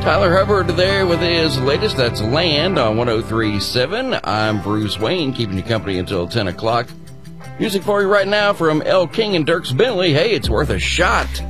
Tyler Hubbard there with his latest. That's Land on 103.7. I'm Bruce Wayne, keeping you company until 10 o'clock. Music for you right now from El King and Dierks Bentley. Hey, it's worth a shot.